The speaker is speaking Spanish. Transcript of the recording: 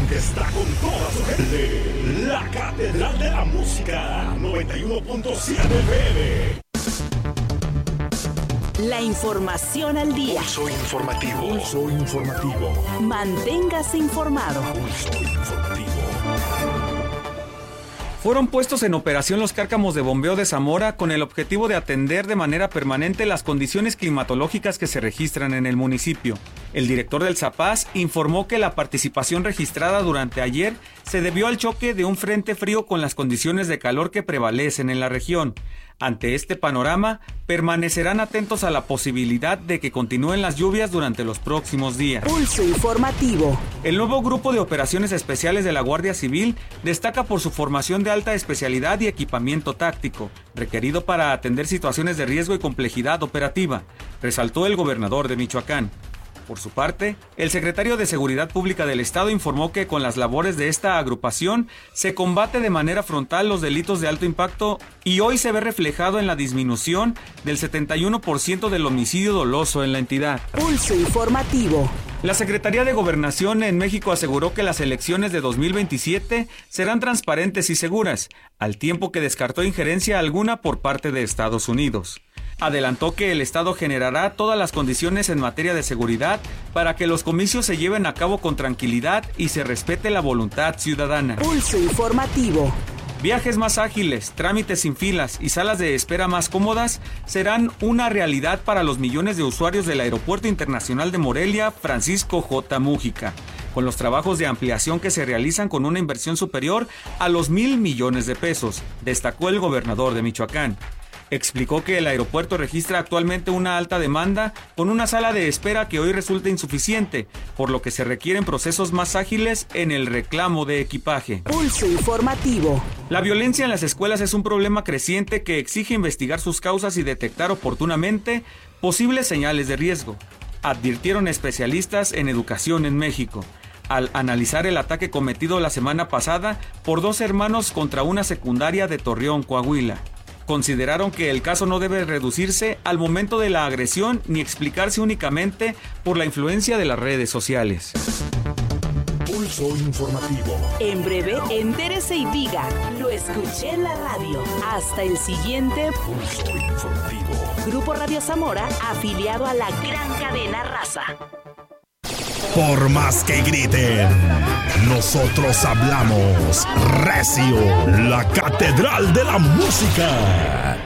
está con toda su gente. La Catedral de la Música, 91.7 FM. La información al día. Pulso informativo. Pulso informativo. Manténgase informado. Pulso informativo. Fueron puestos en operación los cárcamos de bombeo de Zamora con el objetivo de atender de manera permanente las condiciones climatológicas que se registran en el municipio. El director del Zapaz informó que la participación registrada durante ayer se debió al choque de un frente frío con las condiciones de calor que prevalecen en la región. Ante este panorama, permanecerán atentos a la posibilidad de que continúen las lluvias durante los próximos días. Pulso informativo. El nuevo grupo de operaciones especiales de la Guardia Civil destaca por su formación de alta especialidad y equipamiento táctico, requerido para atender situaciones de riesgo y complejidad operativa, resaltó el gobernador de Michoacán. Por su parte, el secretario de Seguridad Pública del Estado informó que con las labores de esta agrupación se combate de manera frontal los delitos de alto impacto y hoy se ve reflejado en la disminución del 71% del homicidio doloso en la entidad. Pulso informativo. La Secretaría de Gobernación en México aseguró que las elecciones de 2027 serán transparentes y seguras, al tiempo que descartó injerencia alguna por parte de Estados Unidos. Adelantó que el Estado generará todas las condiciones en materia de seguridad para que los comicios se lleven a cabo con tranquilidad y se respete la voluntad ciudadana. Pulso informativo. Viajes más ágiles, trámites sin filas y salas de espera más cómodas serán una realidad para los millones de usuarios del Aeropuerto Internacional de Morelia, Francisco J. Múgica, con los trabajos de ampliación que se realizan con una inversión superior a los 1,000 millones de pesos, destacó el gobernador de Michoacán. Explicó que el aeropuerto registra actualmente una alta demanda con una sala de espera que hoy resulta insuficiente, por lo que se requieren procesos más ágiles en el reclamo de equipaje. Pulso informativo. La violencia en las escuelas es un problema creciente que exige investigar sus causas y detectar oportunamente posibles señales de riesgo, advirtieron especialistas en educación en México, al analizar el ataque cometido la semana pasada por 2 hermanos contra una secundaria de Torreón, Coahuila. Consideraron que el caso no debe reducirse al momento de la agresión ni explicarse únicamente por la influencia de las redes sociales. Pulso informativo. En breve, entérese y diga, lo escuché en la radio. Hasta el siguiente Pulso informativo. Grupo Radio Zamora, afiliado a la gran cadena Raza. Por más que griten, nosotros hablamos recio, la Catedral de la Música.